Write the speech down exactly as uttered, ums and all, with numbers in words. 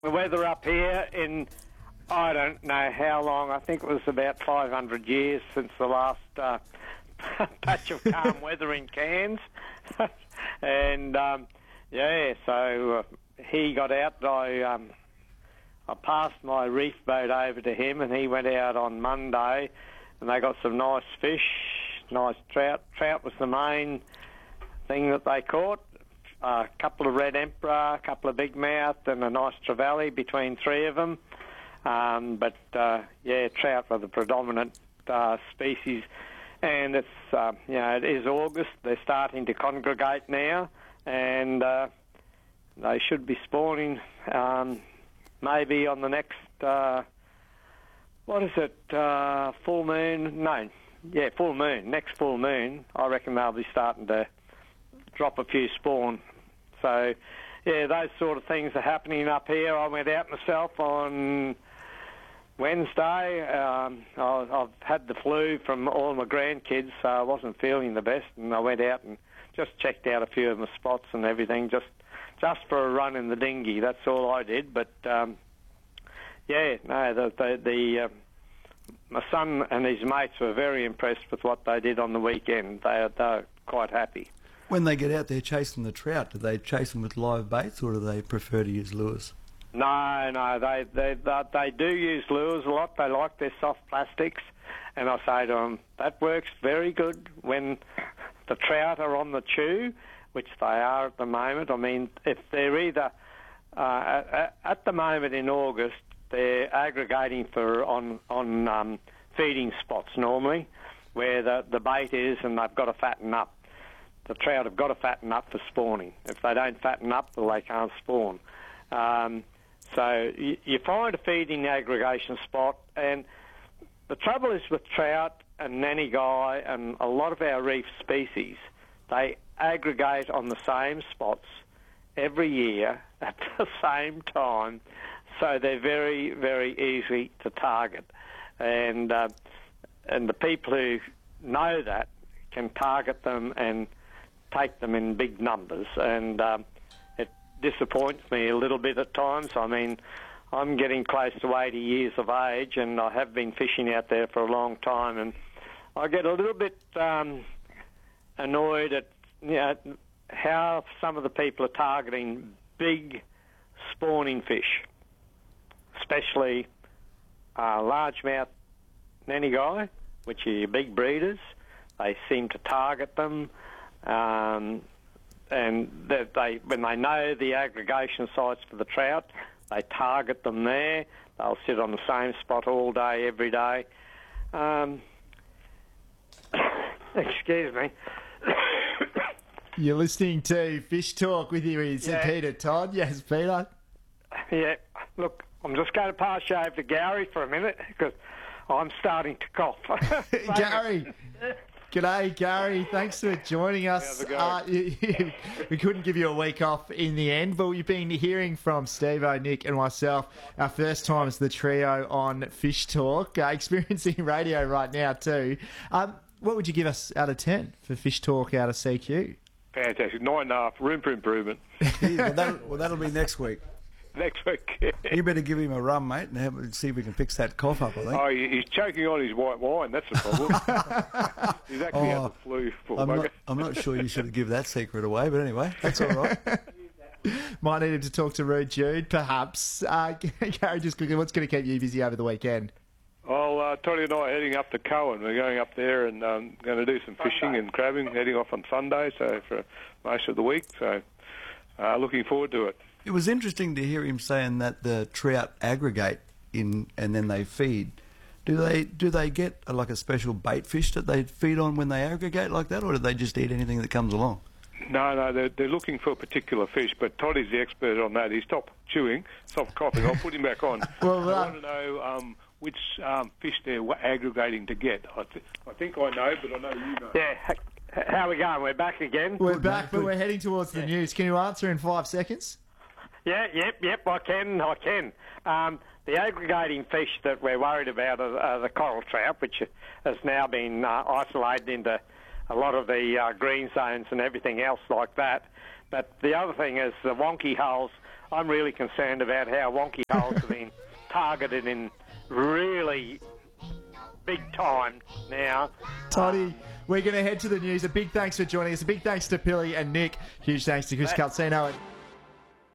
The weather up here in, I don't know how long, I think it was about five hundred years since the last uh, patch of calm weather in Cairns. and, um, yeah, so uh, he got out. I, um, I passed my reef boat over to him, and he went out on Monday, and they got some nice fish, nice trout. Trout was the main thing that they caught. A couple of red emperor, a couple of big mouth, and a nice trevally between three of them. Um, but uh, yeah, trout were the predominant uh, species. And it's uh, you know it is August. They're starting to congregate now, and uh, they should be spawning um, maybe on the next uh, what is it uh, full moon? No, yeah, full moon. Next full moon, I reckon they'll be starting to drop a few spawn. So, yeah, those sort of things are happening up here. I went out myself on Wednesday. Um, I, I've had the flu from all my grandkids, so I wasn't feeling the best, and I went out and just checked out a few of my spots and everything, just just for a run in the dinghy. That's all I did. But, um, yeah, no, the, the, the uh, my son and his mates were very impressed with what they did on the weekend. They, they're quite happy. When they get out there chasing the trout, do they chase them with live baits, or do they prefer to use lures? No, no, they they they, they do use lures a lot. They like their soft plastics, and I say to them, that works very good when the trout are on the chew, which they are at the moment. I mean, if they're either uh, at, at the moment in August, they're aggregating for on on um, feeding spots normally, where the the bait is, and they've got to fatten up. The trout have got to fatten up for spawning. If they don't fatten up, well, they can't spawn. Um, so you, you find a feeding aggregation spot, and the trouble is with trout and nanny guy and a lot of our reef species, they aggregate on the same spots every year at the same time, so they're very, very easy to target. And uh, and the people who know that can target them and take them in big numbers, and um, it disappoints me a little bit at times. I mean, I'm getting close to eighty years of age, and I have been fishing out there for a long time, and I get a little bit um, annoyed at you know, how some of the people are targeting big spawning fish, especially uh, largemouth nanny guy, which are your big breeders. They seem to target them. Um, and that they, when they know the aggregation sites for the trout, they target them there. They'll sit on the same spot all day, every day. Um, excuse me. You're listening to Fish Talk with you, is yeah. Peter Todd. Yes, Peter. Yeah. Look, I'm just going to pass you over to Gary for a minute because I'm starting to cough. Gary. G'day, Gary. Thanks for joining us. Uh, we couldn't give you a week off in the end, but you've been hearing from Steve-O, Nick and myself, our first time as the trio on Fish Talk, uh, experiencing radio right now too. Um, what would you give us out of ten for Fish Talk out of C Q? Fantastic. Nine and a half. Room for improvement. well, that'll, well, that'll be next week. Next week. You better give him a rum, mate, and have, see if we can fix that cough up, I think. Oh, he's choking on his white wine. That's the problem. He's actually oh, had the flu. I'm not, I'm not sure you should give that secret away, but anyway, that's all right. Might need him to talk to Rude Jude, perhaps. Uh, Gary, just quickly, what's going to keep you busy over the weekend? Well, uh, Tony and I are heading up to Cowan. We're going up there and um, going to do some fishing and crabbing, heading off on Sunday, so for most of the week. So uh, looking forward to it. It was interesting to hear him saying that the trout aggregate in and then they feed. Do they do they get a, like a special bait fish that they feed on when they aggregate like that, or do they just eat anything that comes along? No, no, they're, they're looking for a particular fish, but Toddy's the expert on that. He stopped chewing, stopped coughing. I'll put him back on. well, I uh, want to know um, which um, fish they're aggregating to get. I, th- I think I know, but I know you know. Yeah. How are we going? We're back again? We're Good, back, mate. but Good. we're heading towards the Yeah. news. Can you answer in five seconds? Yeah, yep, yep, I can, I can. Um, the aggregating fish that we're worried about are, are the coral trout, which has now been uh, isolated into a lot of the uh, green zones and everything else like that. But the other thing is the wonky holes. I'm really concerned about how wonky holes have been targeted in really big time now. Toddy, we're going to head to the news. A big thanks for joining us. A big thanks to Pilly and Nick. Huge thanks to Chris Calzino.